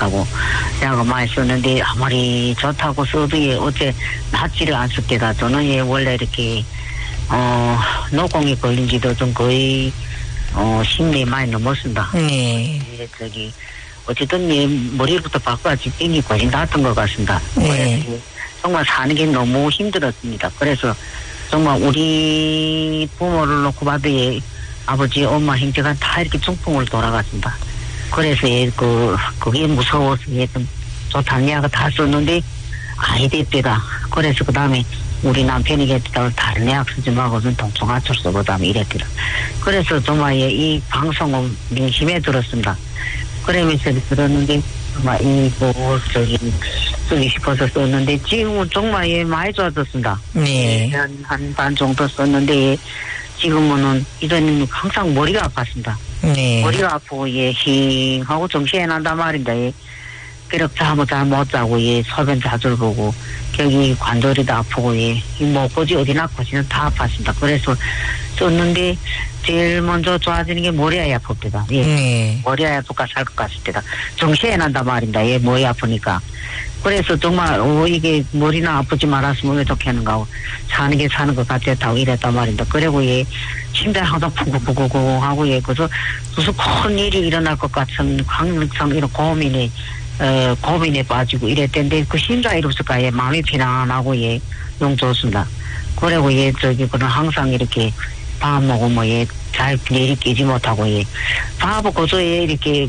약하고 약을 많이 썼는데 아무리 좋다고 써도 예 어째 낫지를 않습니다. 저는 예 원래 이렇게 노공이 걸린 지도 좀 거의 10년 많이 넘었습니다. 예, 저기 어쨌든 예 머리부터 바꿔야지 빙이 걸린다 했던 것 같습니다. 그래서 정말 사는 게 너무 힘들었습니다. 그래서 정말 우리 부모를 놓고 봐도 예 아버지, 엄마, 형제가 다 이렇게 중풍으로 돌아갔습니다. 그래서 예, 그게 무서워서 예, 좀 좋다는 약을 다 썼는데 아이 됐대다. 그래서 그 다음에 우리 남편이 겠다고 다른 약 쓰지 말고는 동충하철 써보다면 이랬더라. 그래서 정말 예, 이 방송을 민심에 들었습니다. 그러면서 들었는데 정말 쓰기 싶어서 썼는데 지금은 정말 예, 많이 좋아졌습니다. 네. 한 반 정도 썼는데 지금은 이런 항상 머리가 아팠습니다. 네. 머리가 아프고 예, 힝하고 정신이 난단 말인데 예. 그렇게 잠을 잘 못 자고 예, 소변 자주 보고 여기 관절이도 아프고 예, 이 목까지 어디나 고지는 다 아팠습니다. 그래서 썼는데 제일 먼저 좋아지는 게 머리가 아픕니다. 예. 머리가 아프까 살 것 같습니다. 정신이 난단 말입니다. 예, 머리 아프니까. 그래서 정말 이게 머리나 아프지 말았으면 왜 좋겠는가 하고 사는 게 사는 것 같았다고 이랬단 말입니다. 그리고 예, 심장 항상 쿵쿵쿵쿵 하고 예, 그래서 무슨 큰 일이 일어날 것 같은 항상 이런 고민에 빠지고 이랬던데 그 심장이 이랬을까 예, 마음이 편안하고 예, 너무 좋습니다. 그리고 예, 그는 항상 이렇게 밥 먹으면 예, 잘 내리 깨지 못하고 예, 밥을 거저에 이렇게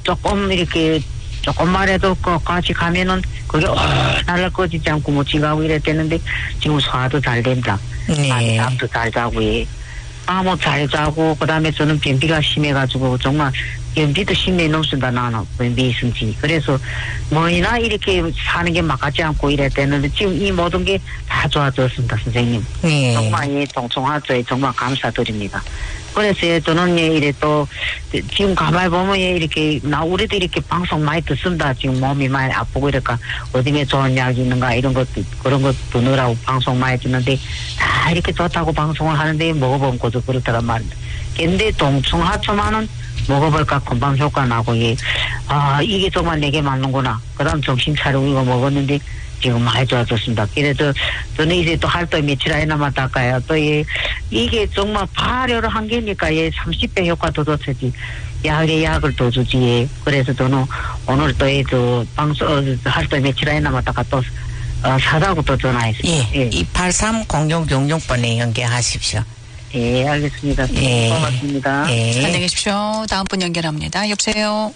조금만 해도 같이 가면은 그게 날라 꺼지지 않고 뭐 지가고 이랬대는데 지금 소화도 잘 된다. 잠도 잘 자고 예. 잠도 잘 자고 그다음에 저는 변비가 심해가지고 정말 변비도 심해 넘친다 나는 변비 있은지. 그래서 뭐이나 이렇게 사는 게 막하지 않고 이랬대는데 지금 이 모든 게 다 좋아졌습니다 선생님. 정말 예 동충하초에 정말 감사드립니다. 그래서 예, 저는 예, 이래 또, 지금 가만히 보면 예, 이렇게, 우리도 이렇게 방송 많이 듣습니다. 지금 몸이 많이 아프고 이럴까, 어디에 좋은 약이 있는가, 이런 것도, 그런 것도 넣으라고 방송 많이 듣는데, 다 이렇게 좋다고 방송을 하는데, 먹어본 것도 그렇더란 말입니다. 근데 동충하초만은 먹어볼까 금방 효과 나고, 예, 이게 정말 내게 맞는구나. 그 다음 정신 차리고 이거 먹었는데, 지금 많이 좋아졌습니다. 그래도 저는 이제 또 활동 며칠 안에 남았다까요. 또 이게 정말 발효를 한 게니까 30배 효과 더 줬지. 약을 더 주지. 그래서 저는 오늘 또 방송 활동 며칠 안에 남았다가 또 사다고 또 전화했습니다. 예. 283-0666번에 연결하십시오. 예, 알겠습니다. 예. 고맙습니다. 예. 안녕히 계십시오. 다음 분 연결합니다. 여보세요.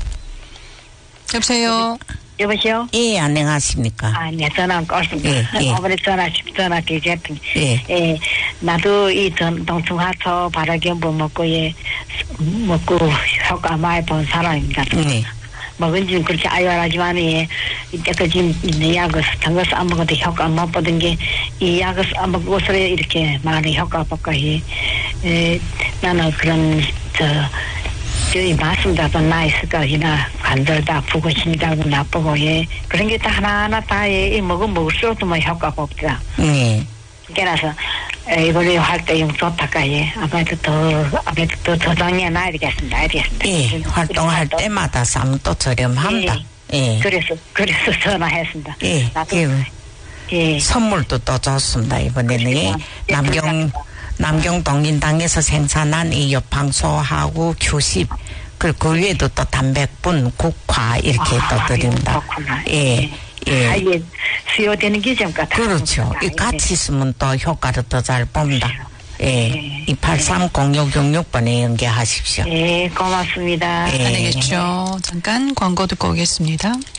여보세요? 예, 안녕하십니까. 네, 전화 끊었습니다. 예. 아무리 전화 계셨더니. 예. 나도 이 동충하초 발화경부 먹고 효과 많이 본 사람입니다. 먹은 지는 그렇게 아유하지만 이때까지 있는 약을 같은 것을 안 먹어도 효과 못 보던 게 이 약을 안 먹고서 이렇게 많이 효과 볼까 나는 그런 저희 맞습니다. 또 나이스가 관절 다 아프고 심장도 나쁘고 그런 게 다 하나하나 다 먹을수록 뭐 효과 없더라. 그래서 이번에 활동 좋다가 아무래도 더 저장해 놔야 되겠습니다. 예, 활동할 때마다 쌈도 저렴합니다. 예. 그래서 전화했습니다. 예. 예. 선물도 또 좋습니다. 이번에는 남경 동인당에서 생산한 이 옆방소하고 규십 그리고 그 위에도 또 단백분, 국화 이렇게 또 드립니다. 그렇구나. 예. 수요되는 게 좀 같아요. 그렇죠. 이 같이 있으면 또 효과를 더 잘 봅니다. 예. 283-0666번에 연결하십시오. 예, 고맙습니다. 안녕히 계십시오. 잠깐 광고 듣고 오겠습니다.